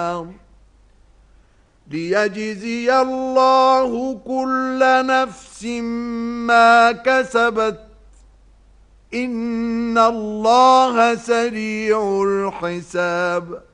ليجزي الله كل نفس ما كسبت إن الله سريع الحساب